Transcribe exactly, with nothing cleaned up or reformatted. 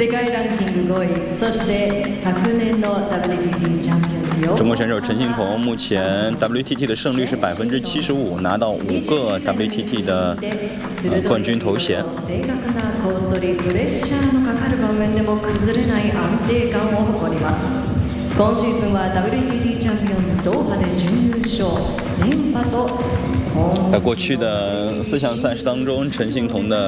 界ランキングごい、そして昨年の ダブリューティーティー チャンピオン。 中国选手陈幸同目前 W T T 的胜率是百分之七十五，拿到五个 W T T 的、呃、冠军头衔。 正確なコース取り、プレッシャーのかかる場面でも崩れない安定感を誇ります。今シーズンは ダブリューティーティー チャンピオンズドーハで準優勝、連覇と。 在过去的四项赛事当中，陈幸同的